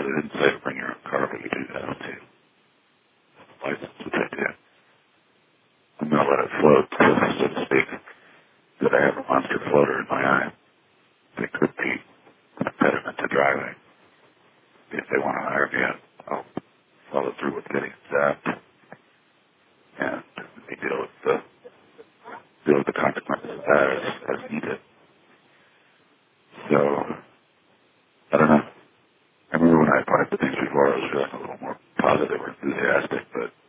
they didn't say to bring your own car, but you do that too. License, which I did. I'm going to let it float, so to speak, that I have a monster floater in my eye. It could be an impediment to driving. If they want to hire me, I'll follow through with getting zapped and we deal with the consequences of that as needed. So, I don't know. I remember when I applied for things before, I was feeling a little more positive or enthusiastic, but